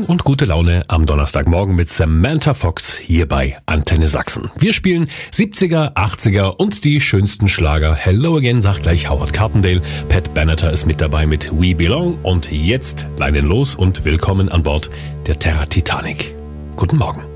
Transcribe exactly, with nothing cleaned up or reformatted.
Stimmung und gute Laune am Donnerstagmorgen mit Samantha Fox hier bei Antenne Sachsen. Wir spielen siebziger, achtziger und die schönsten Schlager. Hello Again sagt gleich Howard Carpendale. Pat Benatar ist mit dabei mit We Belong. Und jetzt leinen los und willkommen an Bord der Terra Titanic. Guten Morgen.